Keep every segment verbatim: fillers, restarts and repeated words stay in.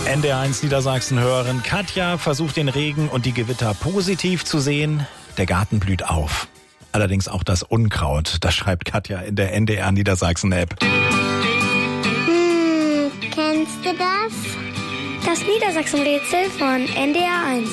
N D R eins Niedersachsen hören. Katja versucht den Regen und die Gewitter positiv zu sehen. Der Garten blüht auf. Allerdings auch das Unkraut. Das schreibt Katja in der N D R Niedersachsen App. Hm, kennst du das? Das Niedersachsen-Rätsel von N D R eins.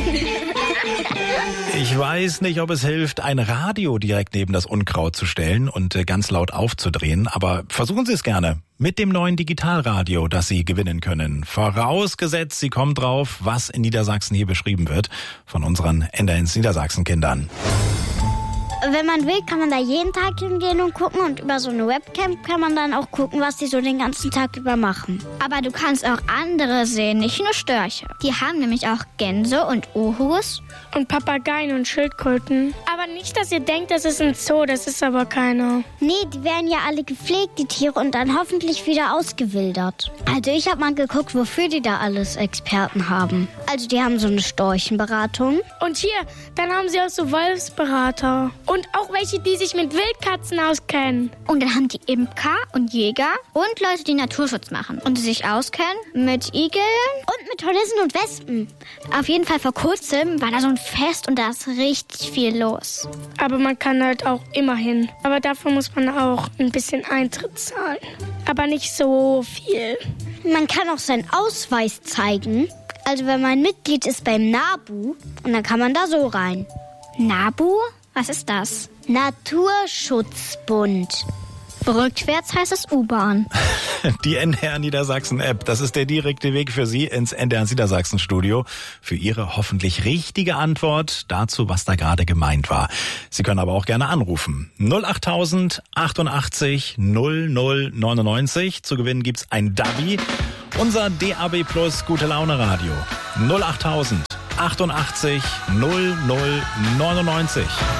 Ich weiß nicht, ob es hilft, ein Radio direkt neben das Unkraut zu stellen und ganz laut aufzudrehen, aber versuchen Sie es gerne mit dem neuen Digitalradio, das Sie gewinnen können. Vorausgesetzt, Sie kommen drauf, was in Niedersachsen hier beschrieben wird von unseren N D R eins Niedersachsen-Kindern. Wenn man will, kann man da jeden Tag hingehen und gucken und über so eine Webcam kann man dann auch gucken, was die so den ganzen Tag über machen. Aber du kannst auch andere sehen, nicht nur Störche. Die haben nämlich auch Gänse und Uhus. Und Papageien und Schildkröten. Aber nicht, dass ihr denkt, das ist ein Zoo, das ist aber keiner. Nee, die werden ja alle gepflegt, die Tiere, und dann hoffentlich wieder ausgewildert. Also ich habe mal geguckt, wofür die da alles Experten haben. Also die haben so eine Storchenberatung. Und hier, dann haben sie auch so Wolfsberater. Und auch welche, die sich mit Wildkatzen auskennen. Und dann haben die Imker und Jäger und Leute, die Naturschutz machen. Und die sich auskennen mit Igeln. Und mit Hornissen und Wespen. Auf jeden Fall vor kurzem war da so ein Fest und da ist richtig viel los. Aber man kann halt auch immer hin. Aber dafür muss man auch ein bisschen Eintritt zahlen. Aber nicht so viel. Man kann auch seinen Ausweis zeigen. Also wenn man Mitglied ist beim NABU, und dann kann man da so rein. NABU? Was ist das? Naturschutzbund. Rückwärts heißt es U-Bahn. Die N D R Niedersachsen App, das ist der direkte Weg für Sie ins N D R Niedersachsen Studio für Ihre hoffentlich richtige Antwort dazu, was da gerade gemeint war. Sie können aber auch gerne anrufen. null acht tausend achtundachtzig null null neunundneunzig. Zu gewinnen gibt's ein Davi. Unser D A B Plus Gute Laune Radio. null acht tausend achtundachtzig null null neunundneunzig.